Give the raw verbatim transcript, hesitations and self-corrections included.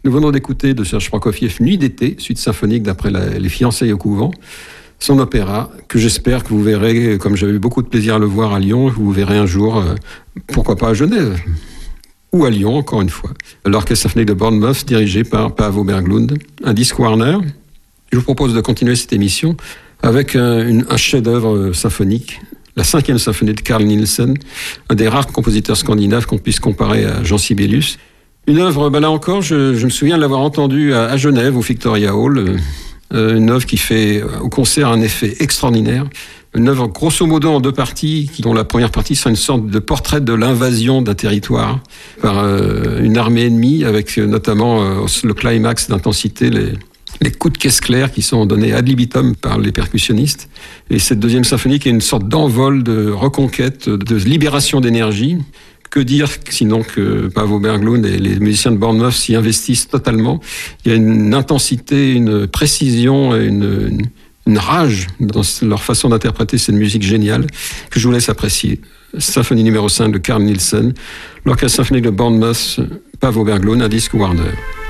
Nous venons d'écouter de Serge Prokofiev Nuit d'été, suite symphonique d'après la, les fiançailles au couvent. Son opéra, que j'espère que vous verrez, comme j'avais eu beaucoup de plaisir à le voir à Lyon, vous verrez un jour, euh, pourquoi pas à Genève, ou à Lyon, encore une fois. L'Orchestre symphonique de Bournemouth, dirigé par Paavo Berglund, un disque Warner. Je vous propose de continuer cette émission avec un, une, un chef-d'œuvre symphonique, la cinquième symphonie de Carl Nielsen, un des rares compositeurs scandinaves qu'on puisse comparer à Jean Sibelius. Une œuvre, ben là encore, je, je me souviens de l'avoir entendue à, à Genève, au Victoria Hall, euh, une œuvre qui fait au concert un effet extraordinaire. Une œuvre grosso modo en deux parties, dont la première partie sera une sorte de portrait de l'invasion d'un territoire par euh, une armée ennemie, avec euh, notamment euh, le climax d'intensité, les, les coups de caisse claire qui sont donnés ad libitum par les percussionnistes. Et cette deuxième symphonie qui est une sorte d'envol, de reconquête, de libération d'énergie. Que dire sinon que Paavo Berglund et les musiciens de Bournemouth s'y investissent totalement. Il y a une intensité, une précision, une... une une rage dans leur façon d'interpréter cette musique géniale que je vous laisse apprécier. Symphonie numéro cinq de Carl Nielsen, l'Orchestre symphonique de Bournemouth, Paavo Berglund, un disque Warner.